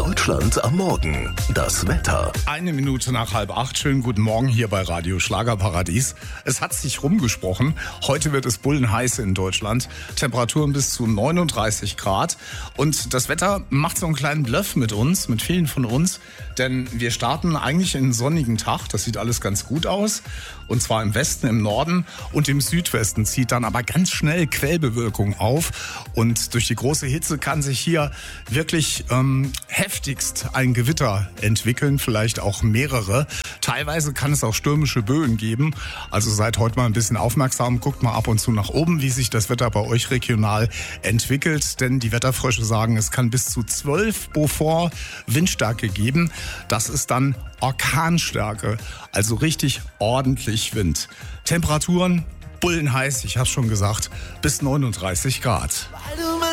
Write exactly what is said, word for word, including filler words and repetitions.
Deutschland am Morgen. Das Wetter. Eine Minute nach halb acht. Schönen guten Morgen hier bei Radio Schlagerparadies. Es hat sich rumgesprochen. Heute wird es bullenheiß in Deutschland. Temperaturen bis zu neununddreißig Grad. Und das Wetter macht so einen kleinen Bluff mit uns, mit vielen von uns. Denn wir starten eigentlich in einen sonnigen Tag. Das sieht alles ganz gut aus. Und zwar im Westen, im Norden und im Südwesten zieht dann aber ganz schnell Quellbewölkung auf. Und durch die große Hitze kann sich hier wirklich ähm, heftigst ein Gewitter entwickeln, vielleicht auch mehrere. Teilweise kann es auch stürmische Böen geben. Also seid heute mal ein bisschen aufmerksam, guckt mal ab und zu nach oben, wie sich das Wetter bei euch regional entwickelt. Denn die Wetterfrösche sagen, es kann bis zu zwölf Beaufort Windstärke geben. Das ist dann Orkanstärke, also richtig ordentlich Wind. Temperaturen bullenheiß, ich hab's schon gesagt, bis neununddreißig Grad.